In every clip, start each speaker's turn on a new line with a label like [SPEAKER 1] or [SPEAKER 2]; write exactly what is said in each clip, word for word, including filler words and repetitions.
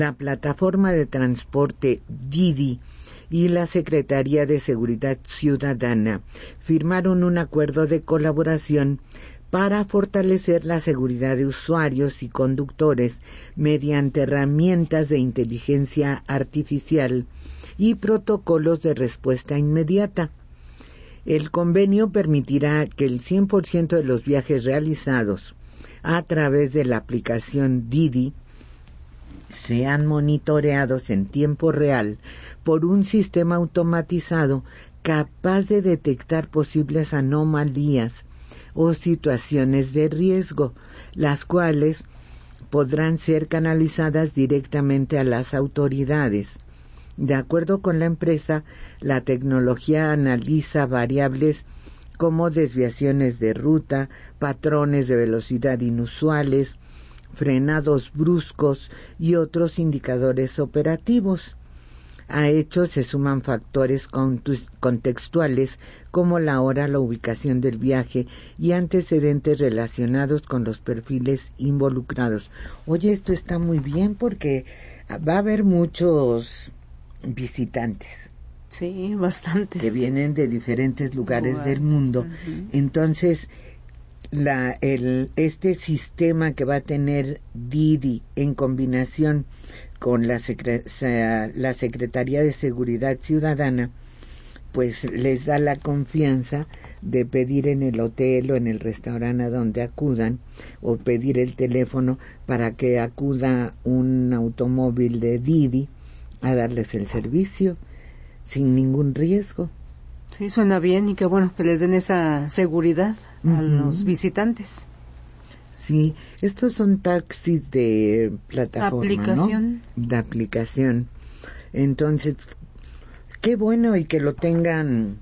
[SPEAKER 1] La plataforma de transporte Didi y la Secretaría de Seguridad Ciudadana firmaron un acuerdo de colaboración para fortalecer la seguridad de usuarios y conductores mediante herramientas de inteligencia artificial y protocolos de respuesta inmediata. El convenio permitirá que el cien por ciento de los viajes realizados a través de la aplicación Didi sean monitoreados en tiempo real por un sistema automatizado capaz de detectar posibles anomalías o situaciones de riesgo, las cuales podrán ser canalizadas directamente a las autoridades. De acuerdo con la empresa, la tecnología analiza variables como desviaciones de ruta, patrones de velocidad inusuales, frenados bruscos y otros indicadores operativos. A hechos se suman factores contextuales como la hora, la ubicación del viaje y antecedentes relacionados con los perfiles involucrados. Oye, esto está muy bien porque va a haber muchos visitantes.
[SPEAKER 2] Sí, bastantes.
[SPEAKER 1] Que vienen de diferentes lugares
[SPEAKER 2] Lugar.
[SPEAKER 1] del mundo.
[SPEAKER 2] Uh-huh.
[SPEAKER 1] Entonces, la, el, este sistema que va a tener Didi en combinación con la, secre- la Secretaría de Seguridad Ciudadana, pues les da la confianza de pedir en el hotel o en el restaurante a donde acudan, o pedir el teléfono para que acuda un automóvil de Didi a darles el servicio sin ningún riesgo.
[SPEAKER 2] Sí, suena bien y qué bueno que les den esa seguridad uh-huh. a los visitantes.
[SPEAKER 1] Sí, estos son taxis de plataforma,
[SPEAKER 2] aplicación.
[SPEAKER 1] ¿no? De aplicación. Entonces, qué bueno y que lo tengan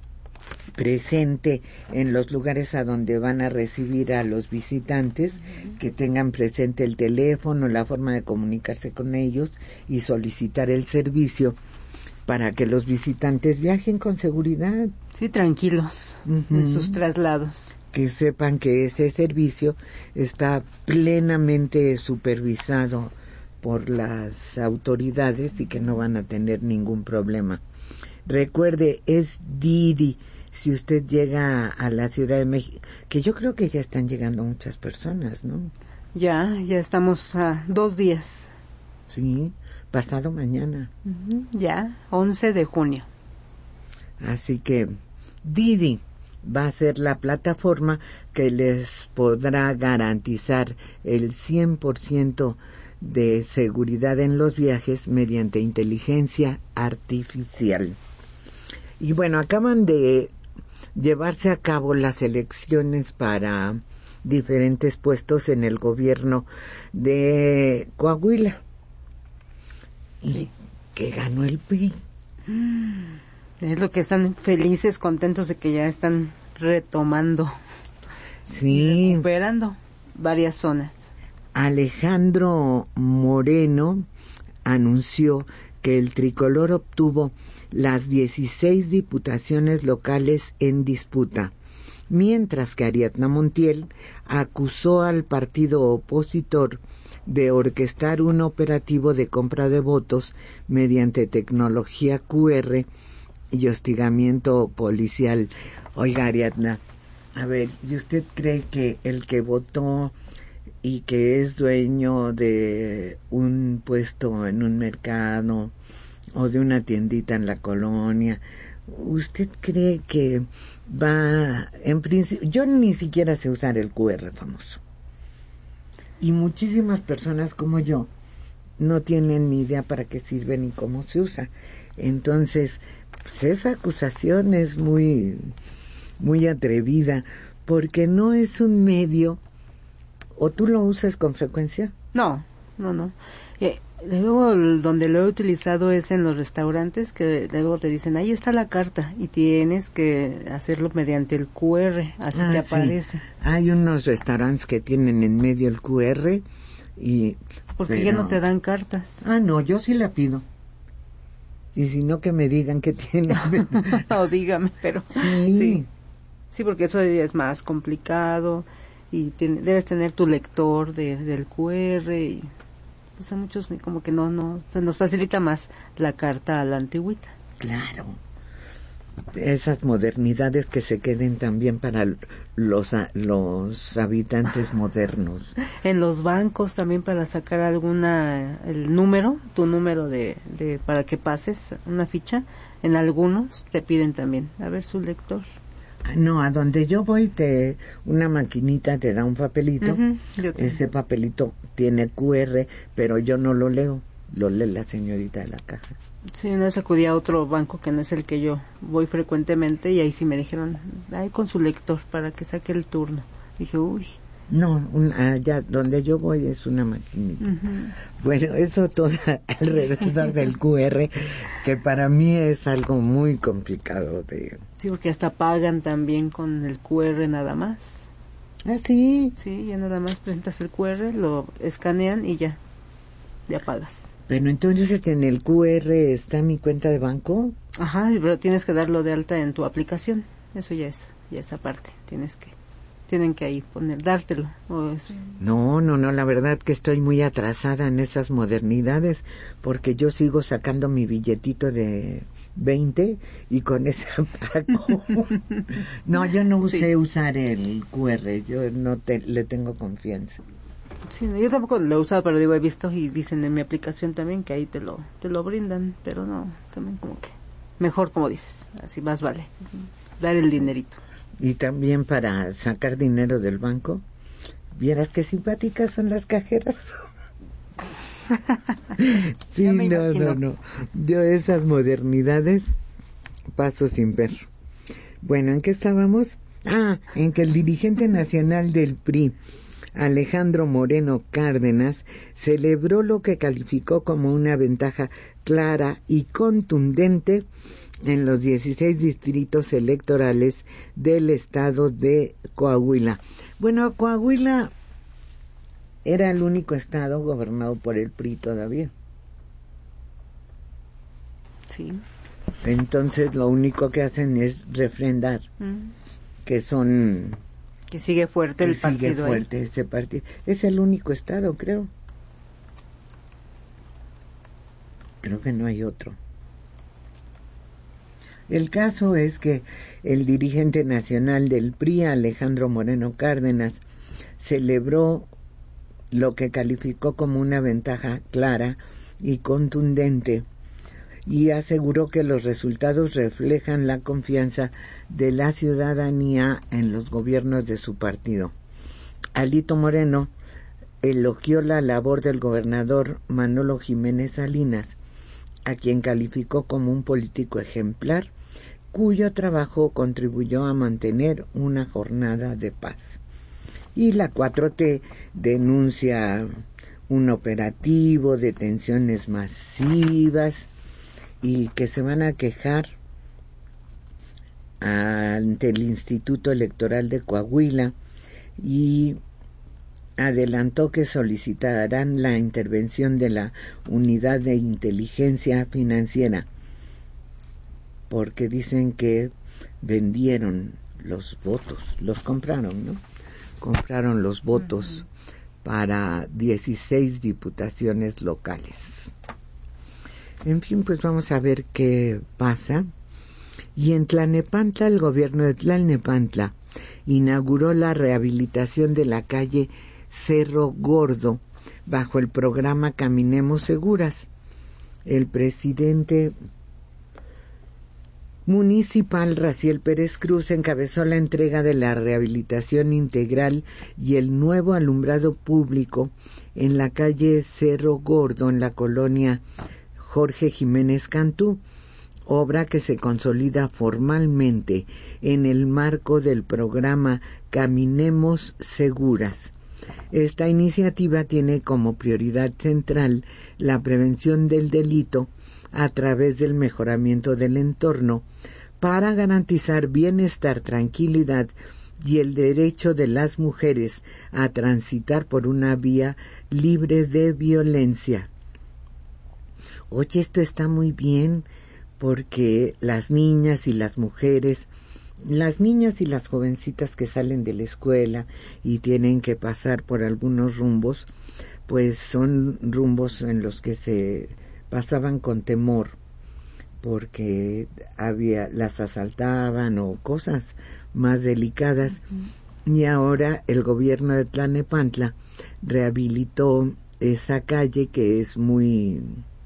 [SPEAKER 1] presente en los lugares a donde van a recibir a los visitantes, uh-huh. que tengan presente el teléfono, la forma de comunicarse con ellos y solicitar el servicio para que los visitantes viajen con seguridad.
[SPEAKER 2] Sí, tranquilos uh-huh. en sus traslados.
[SPEAKER 1] Que sepan que ese servicio está plenamente supervisado por las autoridades y que no van a tener ningún problema. Recuerde, es Didi. Si usted llega a la Ciudad de México, que yo creo que ya están llegando muchas personas, ¿no?
[SPEAKER 2] Ya, ya estamos a dos días.
[SPEAKER 1] Sí, pasado mañana.
[SPEAKER 2] Uh-huh. Ya, once de junio.
[SPEAKER 1] Así que Didi va a ser la plataforma que les podrá garantizar el cien por ciento de seguridad en los viajes mediante inteligencia artificial. Y bueno, acaban de llevarse a cabo las elecciones para diferentes puestos en el gobierno de Coahuila.
[SPEAKER 2] Sí.
[SPEAKER 1] Y que ganó el P R I.
[SPEAKER 2] Es lo que están felices, contentos de que ya están retomando,
[SPEAKER 1] sí,
[SPEAKER 2] recuperando varias zonas.
[SPEAKER 1] Alejandro Moreno anunció que el tricolor obtuvo las dieciséis diputaciones locales en disputa, mientras que Ariadna Montiel acusó al partido opositor de orquestar un operativo de compra de votos mediante tecnología Q R y hostigamiento policial. Oiga, Ariadna, a ver, ¿y usted cree que el que votó y que es dueño de un puesto en un mercado o de una tiendita en la colonia, usted cree que va, en principio, yo ni siquiera sé usar el Q R famoso, y muchísimas personas como yo no tienen ni idea para qué sirve ni cómo se usa? Entonces, pues esa acusación es muy, muy atrevida, porque no es un medio. ¿O tú lo usas con frecuencia?
[SPEAKER 2] No, no, no. Eh, luego, el, donde lo he utilizado es en los restaurantes, que luego te dicen, ahí está la carta, y tienes que hacerlo mediante el Q R, así
[SPEAKER 1] ah,
[SPEAKER 2] te aparece.
[SPEAKER 1] Sí. Hay unos restaurantes que tienen en medio el Q R y...
[SPEAKER 2] Porque
[SPEAKER 1] pero...
[SPEAKER 2] ya no te dan cartas.
[SPEAKER 1] Ah, no, yo sí la pido. Y si no, que me digan qué tienen.
[SPEAKER 2] O dígame, pero...
[SPEAKER 1] Sí.
[SPEAKER 2] sí. Sí, porque eso es más complicado y tiene, debes tener tu lector de, del Q R y pues a muchos como que no, no, se nos facilita más la carta a la antigüita.
[SPEAKER 1] Claro. Esas modernidades que se queden también para los los habitantes modernos.
[SPEAKER 2] En los bancos también para sacar alguna, el número, tu número de, de para que pases una ficha, en algunos te piden también, a ver su lector.
[SPEAKER 1] No, a donde yo voy, te una maquinita te da un papelito, uh-huh, ese papelito tiene cu erre, pero yo no lo leo, lo lee la señorita de la caja.
[SPEAKER 2] Sí, una vez acudí a otro banco que no es el que yo voy frecuentemente y ahí sí me dijeron, ay, con su lector para que saque el turno. Dije, uy.
[SPEAKER 1] No, allá donde yo voy es una maquinita. Uh-huh. Bueno, eso todo alrededor del cu erre, que para mí es algo muy complicado de...
[SPEAKER 2] Sí, porque hasta pagan también con el cu erre nada más.
[SPEAKER 1] ¿Ah, sí?
[SPEAKER 2] Sí, ya nada más presentas el cu erre, lo escanean y ya, ya pagas.
[SPEAKER 1] Pero entonces en el cu erre está mi cuenta de banco.
[SPEAKER 2] Ajá, pero tienes que darlo de alta en tu aplicación. Eso ya es, ya esa parte. Tienes que, tienen que ahí poner, dártelo. O eso.
[SPEAKER 1] No, no, no, la verdad que estoy muy atrasada en esas modernidades, porque yo sigo sacando mi billetito de veinte y con ese pago. No, yo no usé sí. usar el cu erre, yo no te, le tengo confianza.
[SPEAKER 2] Sí, yo tampoco lo he usado, pero digo, he visto y dicen en mi aplicación también que ahí te lo te lo brindan, pero no, también como que mejor, como dices, así más vale dar el dinerito.
[SPEAKER 1] Y también para sacar dinero del banco, vieras qué simpáticas son las cajeras. Sí, no, no, no, yo esas modernidades paso sin ver. Bueno, ¿en qué estábamos? Ah, en que el dirigente nacional del P R I, Alejandro Moreno Cárdenas, celebró lo que calificó como una ventaja clara y contundente en los dieciséis distritos electorales del estado de Coahuila. Bueno, Coahuila era el único estado gobernado por el P R I todavía.
[SPEAKER 2] Sí.
[SPEAKER 1] Entonces lo único que hacen es refrendar mm. que son...
[SPEAKER 2] Que sigue fuerte el partido.
[SPEAKER 1] Sigue fuerte ahí. Ese partido. Es el único estado, creo. Creo que no hay otro. El caso es que el dirigente nacional del P R I, Alejandro Moreno Cárdenas, celebró lo que calificó como una ventaja clara y contundente y aseguró que los resultados reflejan la confianza de la ciudadanía en los gobiernos de su partido. Alito Moreno elogió la labor del gobernador Manolo Jiménez Salinas, a quien calificó como un político ejemplar, cuyo trabajo contribuyó a mantener una jornada de paz. Y la cuatro T denuncia un operativo, detenciones masivas, y que se van a quejar ante el Instituto Electoral de Coahuila, y adelantó que solicitarán la intervención de la Unidad de Inteligencia Financiera, porque dicen que vendieron los votos, los compraron, ¿no? Compraron los votos uh-huh. para dieciséis diputaciones locales. En fin, pues vamos a ver qué pasa. Y en Tlalnepantla, el gobierno de Tlalnepantla inauguró la rehabilitación de la calle Cerro Gordo bajo el programa Caminemos Seguras. El presidente municipal, Raciel Pérez Cruz, encabezó la entrega de la rehabilitación integral y el nuevo alumbrado público en la calle Cerro Gordo, en la colonia Jorge Jiménez Cantú, obra que se consolida formalmente en el marco del programa Caminemos Seguras. Esta iniciativa tiene como prioridad central la prevención del delito a través del mejoramiento del entorno para garantizar bienestar, tranquilidad y el derecho de las mujeres a transitar por una vía libre de violencia. Oye, esto está muy bien, porque las niñas y las mujeres, las niñas y las jovencitas que salen de la escuela y tienen que pasar por algunos rumbos, pues son rumbos en los que se pasaban con temor, porque había las asaltaban o cosas más delicadas. Uh-huh. Y ahora el gobierno de Tlalnepantla rehabilitó esa calle que es muy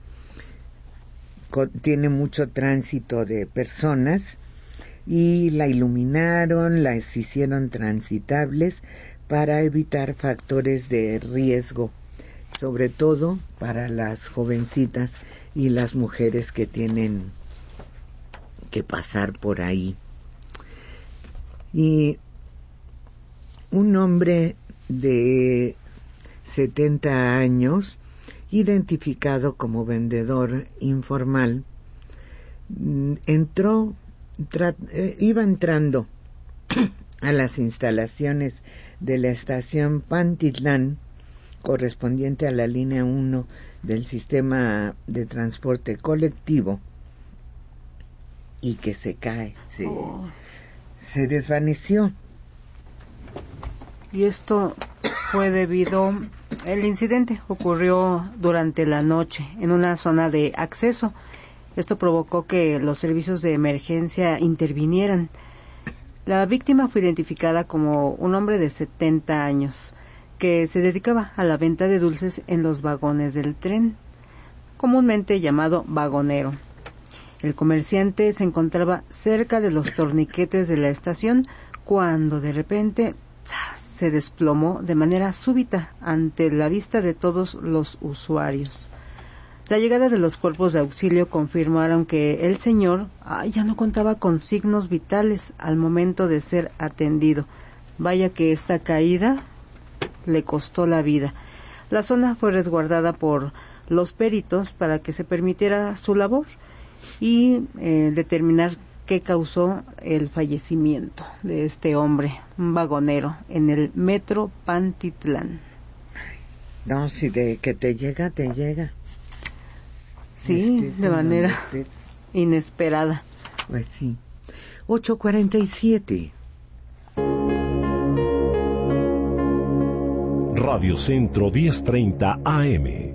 [SPEAKER 1] tiene mucho tránsito de personas, y la iluminaron, las hicieron transitables para evitar factores de riesgo, sobre todo para las jovencitas y las mujeres que tienen que pasar por ahí. Y un hombre de setenta años, identificado como vendedor informal, entró, tra- eh, iba entrando a las instalaciones de la estación Pantitlán, correspondiente a la línea uno del sistema de transporte colectivo, y que se cae, se, oh. se desvaneció.
[SPEAKER 2] Y esto fue debido, el incidente ocurrió durante la noche en una zona de acceso. Esto provocó que los servicios de emergencia intervinieran. La víctima fue identificada como un hombre de setenta años que se dedicaba a la venta de dulces en los vagones del tren, comúnmente llamado vagonero. El comerciante se encontraba cerca de los torniquetes de la estación cuando de repente se desplomó de manera súbita ante la vista de todos los usuarios. La llegada de los cuerpos de auxilio confirmaron que el señor ay, ya no contaba con signos vitales al momento de ser atendido. Vaya que esta caída le costó la vida. La zona fue resguardada por los peritos para que se permitiera su labor y eh, determinar qué causó el fallecimiento de este hombre, un vagonero, en el metro Pantitlán.
[SPEAKER 1] No, si de que te llega, te llega.
[SPEAKER 2] Sí, este, de manera este... inesperada.
[SPEAKER 1] Pues sí. ocho cuarenta y siete.
[SPEAKER 3] Radio Centro diez treinta A M.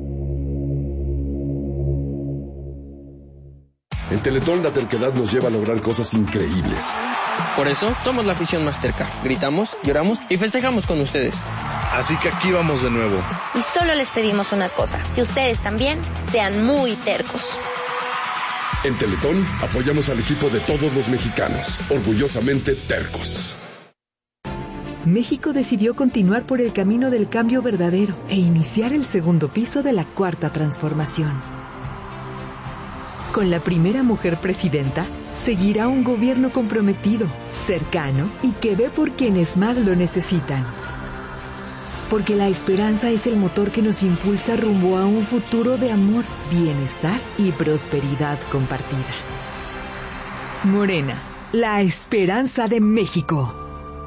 [SPEAKER 4] En Teletón la terquedad nos lleva a lograr cosas increíbles.
[SPEAKER 5] Por eso somos la afición más terca. Gritamos, lloramos y festejamos con ustedes.
[SPEAKER 6] Así que aquí vamos de nuevo.
[SPEAKER 7] Y solo les pedimos una cosa, que ustedes también sean muy tercos.
[SPEAKER 4] En Teletón apoyamos al equipo de todos los mexicanos, orgullosamente tercos.
[SPEAKER 8] México decidió continuar por el camino del cambio verdadero e iniciar el segundo piso de la Cuarta Transformación. Con la primera mujer presidenta, seguirá un gobierno comprometido, cercano y que ve por quienes más lo necesitan. Porque la esperanza es el motor que nos impulsa rumbo a un futuro de amor, bienestar y prosperidad compartida. Morena, la esperanza de México.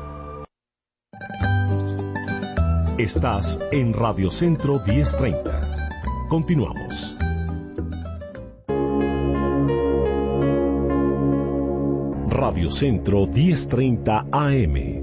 [SPEAKER 3] Estás en Radio Centro diez treinta. Continuamos. Radio Centro diez treinta A M.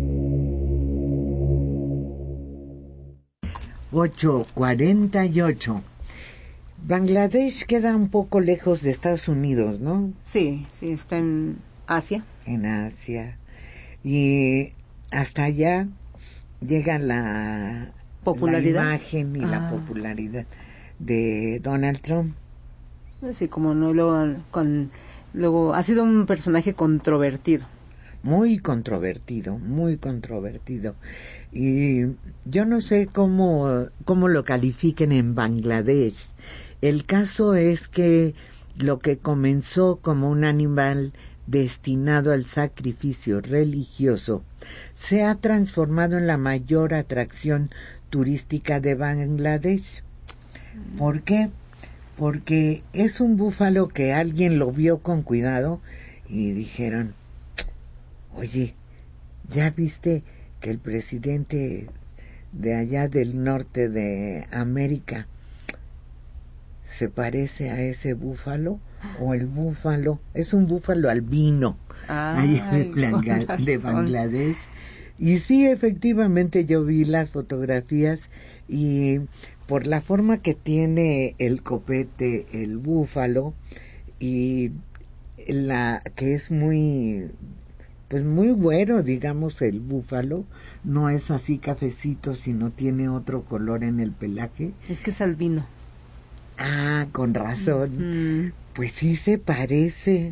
[SPEAKER 1] ocho cuarenta y ocho. Bangladesh queda un poco lejos de Estados Unidos, ¿no?
[SPEAKER 2] Sí, sí, está en Asia.
[SPEAKER 1] En Asia. Y hasta allá llega la popularidad, la imagen y ah. la popularidad de Donald Trump.
[SPEAKER 2] Sí, como no, luego, con, luego ha sido un personaje controvertido.
[SPEAKER 1] Muy controvertido, muy controvertido. Y yo no sé cómo, cómo lo califiquen en Bangladesh. El caso es que lo que comenzó como un animal destinado al sacrificio religioso se ha transformado en la mayor atracción turística de Bangladesh. ¿Por qué? Porque es un búfalo que alguien lo vio con cuidado y dijeron: oye, ¿ya viste que el presidente de allá del norte de América se parece a ese búfalo? O el búfalo, es un búfalo albino,
[SPEAKER 2] Ay,
[SPEAKER 1] allá de, Bangla, de Bangladesh, Y sí, efectivamente yo vi las fotografías y por la forma que tiene el copete, el búfalo, y la que es muy, pues muy güero, digamos, el búfalo, no es así cafecito, sino tiene otro color en el pelaje.
[SPEAKER 2] Es que es albino.
[SPEAKER 1] Ah, con razón. Mm. Pues sí se parece.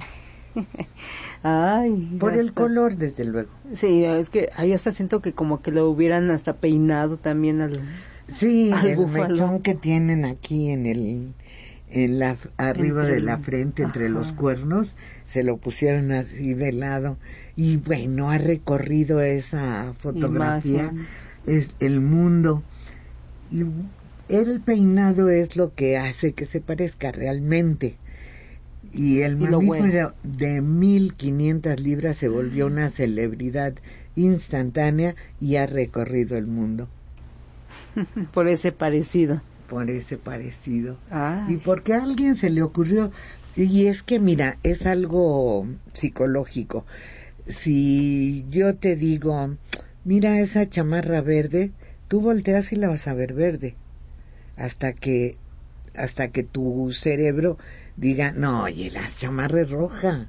[SPEAKER 2] Ay,
[SPEAKER 1] por el color, desde luego.
[SPEAKER 2] Sí, es que ahí hasta siento que como que lo hubieran hasta peinado también al
[SPEAKER 1] sí,
[SPEAKER 2] al
[SPEAKER 1] el
[SPEAKER 2] búfalo.
[SPEAKER 1] mechón que tienen aquí en el en la arriba entre, de la frente, entre ajá. los cuernos, se lo pusieron así de lado y bueno, ha recorrido esa fotografía Imagen. Es el mundo y el peinado es lo que hace que se parezca realmente. Y el y mamífero de mil quinientas libras se volvió una celebridad instantánea y ha recorrido el mundo.
[SPEAKER 2] Por ese parecido.
[SPEAKER 1] Por ese parecido.
[SPEAKER 2] Ay.
[SPEAKER 1] Y porque a alguien se le ocurrió, y es que mira, es algo psicológico. Si yo te digo, mira esa chamarra verde, tú volteas y la vas a ver verde. Hasta que, hasta que tu cerebro diga, no, oye, la chamarra es roja.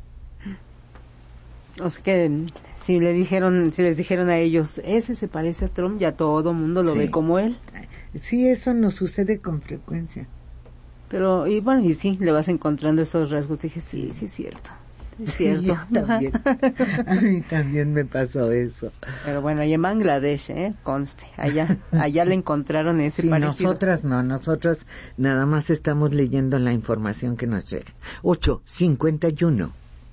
[SPEAKER 2] O sea que si le dijeron, si les dijeron a ellos, ese se parece a Trump, ya todo mundo lo sí. ve como él.
[SPEAKER 1] Sí, eso nos sucede con frecuencia.
[SPEAKER 2] Pero, y bueno, y sí, le vas encontrando esos rasgos. Dije, sí, sí es cierto. Es cierto.
[SPEAKER 1] Sí, yo también. A mí también me pasó eso.
[SPEAKER 2] Pero bueno, y en Bangladesh, ¿eh? Conste, allá, allá le encontraron ese
[SPEAKER 1] sí,
[SPEAKER 2] parecido.
[SPEAKER 1] Nosotras no, nosotras nada más estamos leyendo la información que nos llega. ocho cincuenta y uno.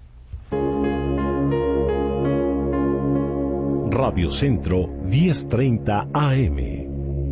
[SPEAKER 3] Radio Centro diez treinta A M.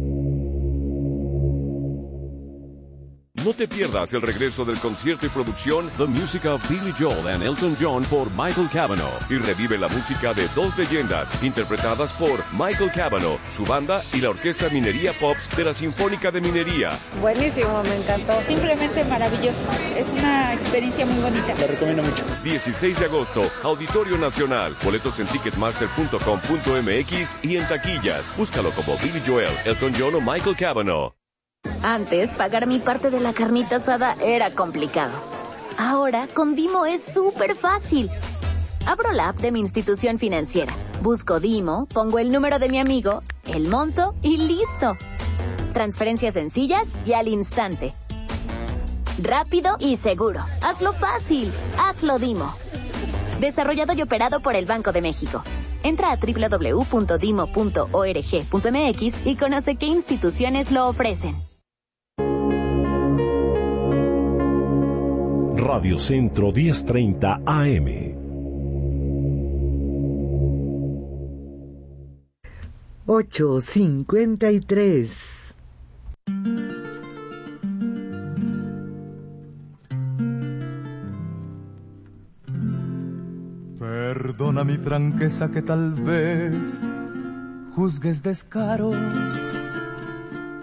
[SPEAKER 9] No te pierdas el regreso del concierto y producción The Music of Billy Joel and Elton John por Michael Cavanaugh y revive la música de dos leyendas interpretadas por Michael Cavanaugh, su banda y la Orquesta Minería Pops de la Sinfónica de Minería.
[SPEAKER 10] Buenísimo, me encantó. Simplemente maravilloso. Es una experiencia muy bonita.
[SPEAKER 9] La recomiendo mucho. dieciséis de agosto, Auditorio Nacional. Boletos en ticketmaster punto com punto m x y en taquillas. Búscalo como Billy Joel, Elton John o Michael Cavanaugh.
[SPEAKER 11] Antes, pagar mi parte de la carnita asada era complicado. Ahora, con Dimo es súper fácil. Abro la app de mi institución financiera, busco Dimo, pongo el número de mi amigo, el monto y listo. Transferencias sencillas y al instante. Rápido y seguro. Hazlo fácil. Hazlo Dimo. Desarrollado y operado por el Banco de México. Entra a doble u doble u doble u punto dimo punto org punto m x y conoce qué instituciones lo ofrecen.
[SPEAKER 3] Radio Centro diez treinta A M.
[SPEAKER 1] ocho cincuenta y tres.
[SPEAKER 12] Perdona mi franqueza que tal vez juzgues descaro,